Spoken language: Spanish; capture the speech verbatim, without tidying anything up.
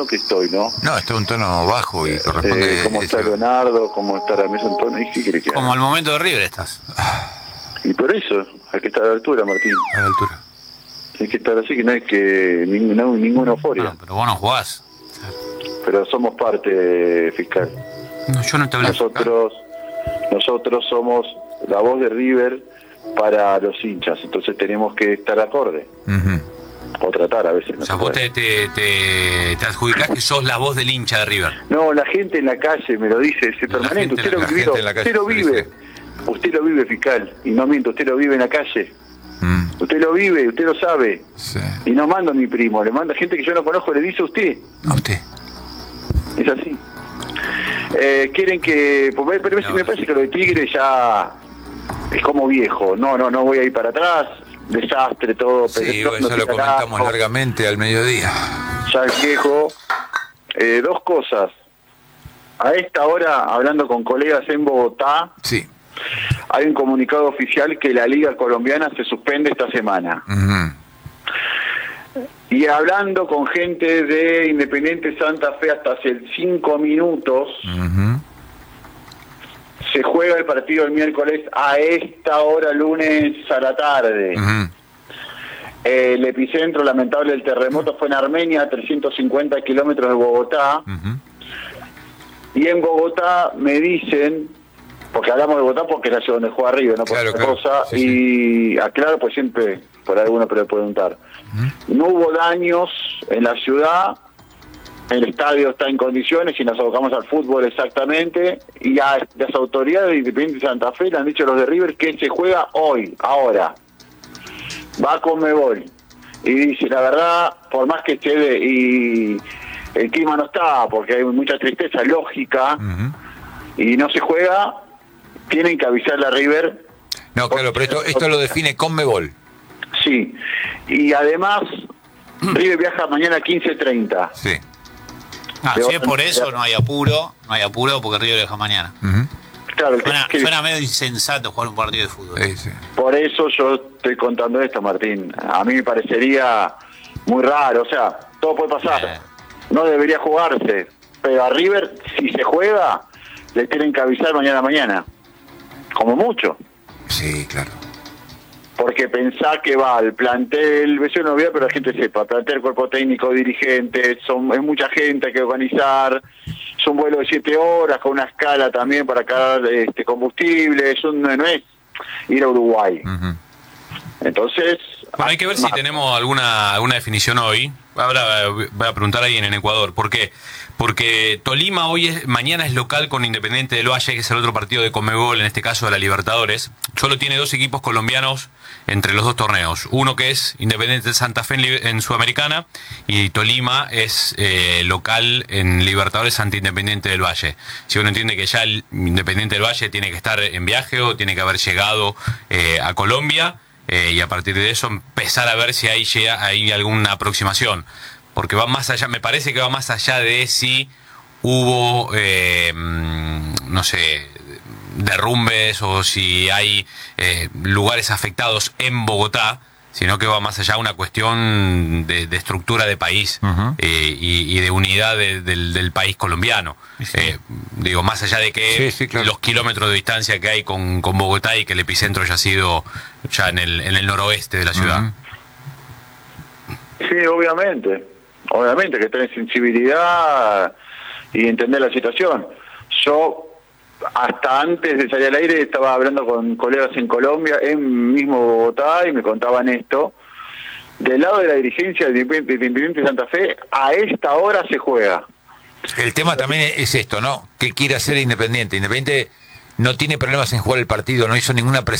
que estoy, ¿no? No, está un tono bajo y corresponde... Eh, ¿Cómo está eso. Leonardo? ¿Cómo está la mesa en tono? ¿Y qué quiere que haga? Como al momento de River estás. Y por eso, hay que estar a la altura, Martín. A la altura. Hay que estar así, que no hay que ninguna, ninguna euforia. No, pero vos no jugás. Pero somos parte, fiscal. No, yo no te hablo. Nosotros, nosotros somos la voz de River para los hinchas, entonces tenemos que estar acorde. Uh-huh. O tratar a veces. No O sea, se vos puede. te, te, te, te adjudicás que sos la voz del hincha de River. No, la gente en la calle me lo dice, es La permanente. gente- Usted lo la vivió, gente en la calle usted lo te vive. dice. Usted lo vive, fiscal. Y no miento, usted lo vive en la calle. Mm, Usted lo vive, usted lo sabe. sí. Y no mando a mi primo, le manda gente que yo no conozco, le dice a usted. A usted. Es así. Eh, quieren que... pues, pero me, No. me parece que lo de Tigre ya es como viejo. No, no, no voy a ir para atrás. Desastre, todo. Sí, pero bueno, no eso lo te comentamos carajo. largamente al mediodía. Ya el viejo. Eh, dos cosas. A esta hora, hablando con colegas en Bogotá, Sí. hay un comunicado oficial que la Liga Colombiana se suspende esta semana. Uh-huh. Y hablando con gente de Independiente Santa Fe hasta hace cinco minutos, Uh-huh. se juega el partido el miércoles a esta hora, lunes a la tarde. Uh-huh. El epicentro lamentable del terremoto fue en Armenia, a trescientos cincuenta kilómetros de Bogotá. Uh-huh. Y en Bogotá me dicen, porque hablamos de Bogotá porque es la ciudad donde juega River, no por Claro, otra claro. cosa, Sí, y aclaro, pues siempre por alguno puede preguntar. Uh-huh. No hubo daños en la ciudad, el estadio está en condiciones y nos abocamos al fútbol exactamente, y a las autoridades de Independiente Santa Fe le han dicho a los de River que se juega hoy, ahora. Va con Conmebol. Y dice, la verdad, por más que esté de, y el clima no está, porque hay mucha tristeza lógica, Uh-huh. y no se juega, tienen que avisarle a River. No, claro, pero esto, esto lo define Conmebol. Sí. Y además, River viaja mañana a quince treinta. Sí. Ah, Te si vas es a por enterar. eso, no hay apuro. No hay apuro porque River deja mañana. Uh-huh. Claro, el Suena, que- suena medio insensato jugar un partido de fútbol. Sí, sí. por eso yo estoy contando esto, Martín. A mí me parecería muy raro, o sea, todo puede pasar. Eh. No debería jugarse, pero a River, si se juega, le tienen que avisar mañana mañana. Como mucho. Sí, claro. Porque pensá que va al plantel, yo no voy a, pero la gente sepa, plantel, cuerpo técnico, dirigentes, son, es mucha gente, hay que organizar, es un vuelo de siete horas con una escala también para cargar este combustible, es un, no es ir a Uruguay. Uh-huh. Entonces... Bueno, hay que ver si tenemos alguna alguna definición hoy. Ahora eh, voy a preguntar a alguien en Ecuador. ¿Por qué? Porque Tolima hoy es, mañana es local con Independiente del Valle, que es el otro partido de Conmebol, en este caso de la Libertadores. Solo tiene dos equipos colombianos entre los dos torneos. Uno que es Independiente de Santa Fe en, Li- en Sudamericana, y Tolima es eh, local en Libertadores ante Independiente del Valle. Si uno entiende que ya el Independiente del Valle tiene que estar en viaje o tiene que haber llegado eh, a Colombia, eh, y a partir de eso empezar a ver si ahí llega, hay alguna aproximación. Porque va más allá, me parece que va más allá de si hubo, eh, no sé, derrumbes o si hay eh, lugares afectados en Bogotá, sino que va más allá una cuestión de, de estructura de país. Uh-huh. eh, y, y de unidad de- del, del país colombiano. Sí. Eh, digo, más allá de que Sí, sí, claro. los kilómetros de distancia que hay con, con Bogotá y que el epicentro haya sido ya en el, en el noroeste de la ciudad. Uh-huh. Sí, obviamente. Obviamente que tener sensibilidad y entender la situación. Yo, hasta antes de salir al aire, estaba hablando con colegas en Colombia, en mismo Bogotá, y me contaban esto. Del lado de la dirigencia de Independiente Santa Fe, a esta hora se juega. El tema también es esto, ¿no? ¿Qué quiere hacer Independiente? Independiente no tiene problemas en jugar el partido, no hizo ninguna presión.